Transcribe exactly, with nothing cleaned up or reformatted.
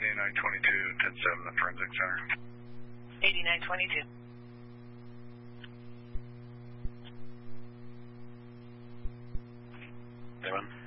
eighty-nine twenty-two, ten seven, the forensic center. eighty-nine twenty-two. Seven.